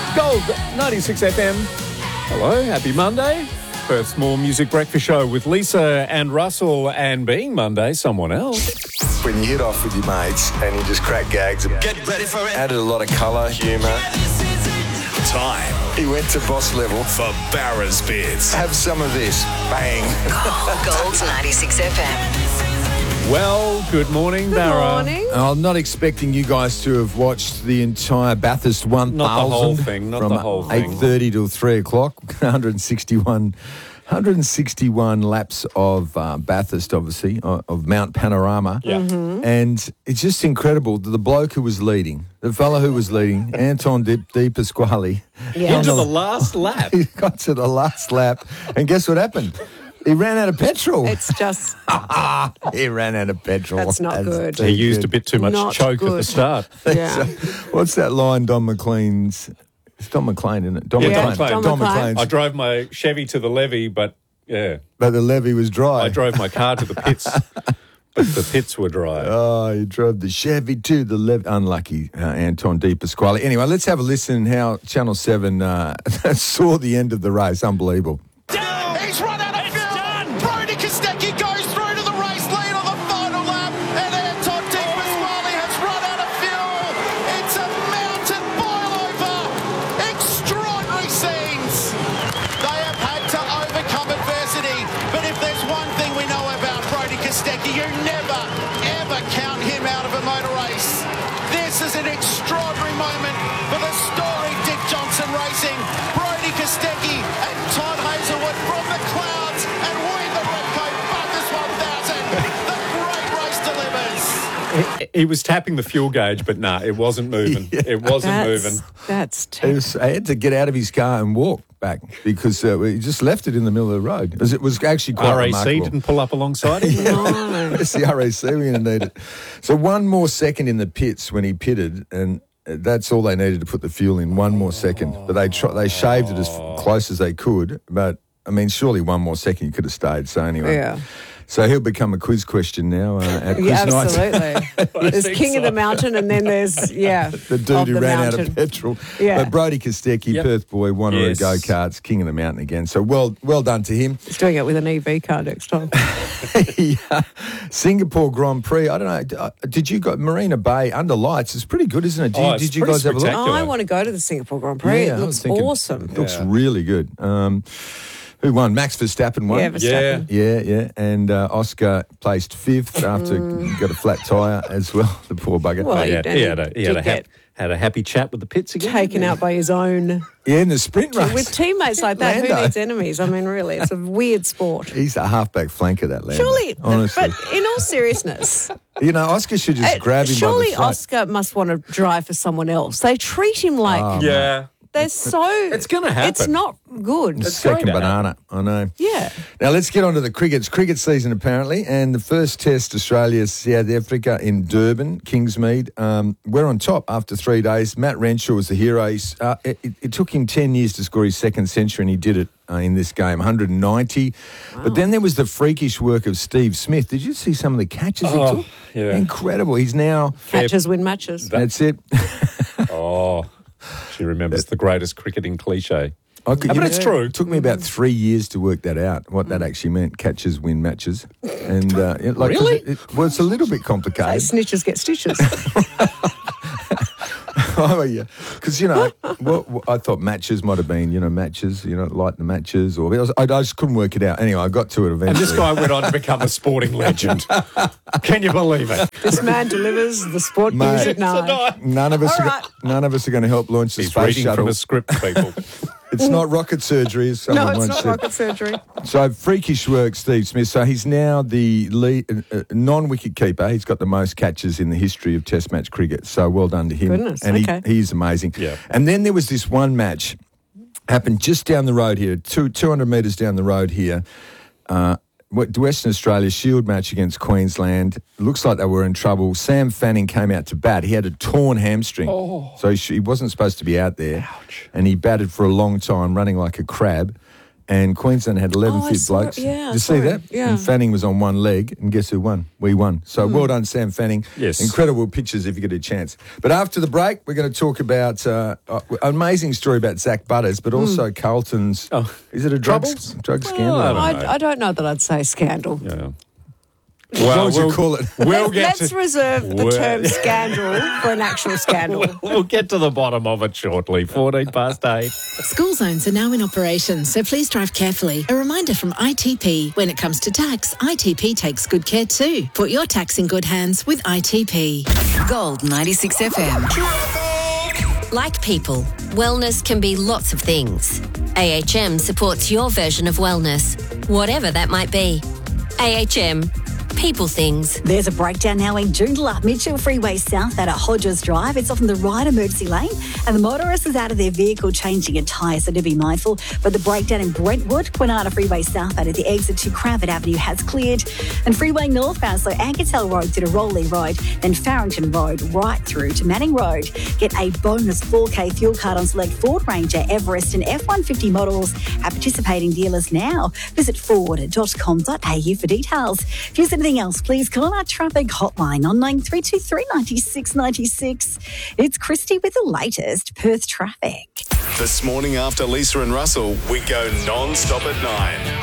Gold 96 FM. Hello, happy Monday. Perth's More Music Breakfast Show with Lisa and Russell, and being Monday, someone else. When you hit off with your mates and you just crack gags, get ready for it. Added a lot of colour, humour. Time. He went to boss level. For Barra's Bits. Have some of this. Bang. Gold 96 FM. Well, good morning, Barra. Good morning. I'm not expecting you guys to have watched the entire Bathurst 1000. Not the whole thing, not from the whole thing. 8:30 till 3 o'clock. 161 laps of Bathurst, obviously, of Mount Panorama. Yeah. Mm-hmm. And it's just incredible. The bloke who was leading, the fella who was leading, Anton Di Pasquale. Yeah. Into the last lap. He got to the last lap, and guess what happened? He ran out of petrol. It's just, He ran out of petrol. That's not good. He used a bit too much Not choke at the good. start. yeah. What's that line Don McLean's? It's Don McLean, isn't it? Don Yeah, McLean. Don McLean. I drove my Chevy to the levee, but yeah, But the levee was dry. I drove my car to the pits, but the pits were dry. Oh, he drove the Chevy to the levee. Unlucky, Anton Di Pasquale. Anyway, let's have a listen how Channel 7 saw the end of the race. Unbelievable. He's run out of fuel. Brody Kostecki goes through to the race lead on the final lap, and Anton Di Pasquale has run out of fuel. It's a mountain boil-over. Extraordinary scenes. They have had to overcome adversity, but if there's one thing we know about Brody Kostecki, you never, ever count him out of a motor race. This is an extraordinary moment for the story Dick Johnson Racing. Brody Kostecki and Todd Hazelwood from the clouds, and we the Repco Bathurst 1000. The great race delivers. He was tapping the fuel gauge, but nah, it wasn't moving. It wasn't moving. That's I had to get out of his car and walk back because he just left it in the middle of the road. It was actually quite RAC remarkable. didn't pull up alongside him. no. It's the RAC, we're going to need it. So one more second in the pits when he pitted, and that's all they needed to put the fuel in, one more second. But they shaved it as close as they could. But, I mean, surely one more second you could have stayed. So anyway. Yeah. So he'll become a quiz question now at quiz Yeah, night. absolutely. There's think King of so. the Mountain, and then there's, The dude who ran out of petrol. Yeah. But Brody Kostecki, Yep. Perth boy, Wanneroo Yes. go-karts, King of the Mountain again. So well done to him. He's doing it with an EV car next time. Yeah. Singapore Grand Prix. I don't know. Did you got Marina Bay under lights? It's pretty good, isn't it? It's Did you pretty guys have a look? spectacular. I want to go to the Singapore Grand Prix. Yeah, I it was looks thinking- awesome. It looks really good. Who won? Max Verstappen won. Yeah, Verstappen. Yeah. And Oscar placed fifth after got a flat tyre as well. The poor bugger. Well, Yeah, you he did get had a happy chat with the pits again. taken out by his own. Yeah, in the sprint race. With teammates like that, Lando. who needs enemies? I mean, really, it's a weird sport. He's a halfback flanker, that Lando. Surely, honestly. but in all seriousness, You know, Oscar should just grab him surely by the throat. Oscar must want to drive for someone else. They treat him like Yeah. they're so. It's gonna happen. It's not good. Second going to banana, I know. Yeah. Now let's get on to the cricket. It's cricket season apparently, and the first test, Australia, South Africa in Durban, Kingsmead. We're on top after 3 days. Matt Renshaw was the hero. It took him 10 years to score his second century, and he did it in this game, 190. But then there was the freakish work of Steve Smith. Did you see some of the catches he took? yeah. Incredible. He's now... Catches win matches. That's it. Oh, she remembers the greatest cricketing cliche. But it's true. It took me about 3 years to work that out, what that actually meant. Catches win matches. And Really? Well, it's a little bit complicated. Snitches get stitches. Oh, yeah. Because, what I thought matches might have been, matches, light the matches. I just couldn't work it out. Anyway, I got to it And eventually. this guy went on to become a sporting legend. Can you believe it? This man delivers the sport news Mate. at night. None of us All are right. none of us are going to help launch the He's space reading shuttle. from a script, people. It's not rocket surgery, as someone No, it's once not said. rocket surgery. So freakish work, Steve Smith. So he's now the lead, non-wicket keeper. He's got the most catches in the history of Test match cricket. So well done to him. Goodness, and okay. he's amazing. Yeah. And then there was this one match happened just down the road here, 200 metres down the road here. Western Australia Shield match against Queensland. Looks like they were in trouble. Sam Fanning came out to bat. He had a torn hamstring. So he wasn't supposed to be out there. Ouch. And he batted for a long time, running like a crab. and Queensland had 11 Oh, I fit saw it. blokes. Yeah, Did you see that? Yeah. And Fanning was on one leg, and guess who won? We won. So well done, Sam Fanning. Yes. Incredible pictures if you get a chance. But after the break, we're going to talk about an amazing story about Zach Butters, but also Carlton's. Oh. Is it a drug Troubles? scandal? I don't know. I don't know that I'd say scandal. Yeah. What would you call it? Let's reserve the term scandal for an actual scandal. We'll get to the bottom of it shortly. 8:14. School zones are now in operation, so please drive carefully. A reminder from ITP, when it comes to tax, ITP takes good care too. Put your tax in good hands with ITP. Gold 96 FM. Like people, wellness can be lots of things. AHM supports your version of wellness, whatever that might be. AHM, people things. There's a breakdown now in Joondalup, Mitchell Freeway South at Hodges Drive. It's often the right emergency lane, and the motorist is out of their vehicle changing a tyre, so do be mindful. But the breakdown in Brentwood, Kwinana Freeway South out of the exit to Cravat Avenue has cleared. And Freeway northbound, so Anketel Road to Rowley Road, then Farrington Road right through to Manning Road. Get a bonus 4K fuel card on select Ford Ranger, Everest and F-150 models at participating dealers now. Visit ford.com.au for details. If there's anything else, please call our traffic hotline on 9323 96 96. It's Christy with the latest Perth traffic. This morning after Lisa and Russell, we go non-stop at 9.